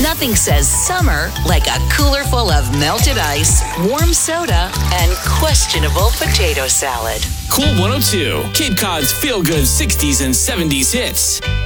Nothing says summer like a cooler full of melted ice, warm soda, and questionable potato salad. Cool 102, Cape Cod's feel-good 60s and 70s hits.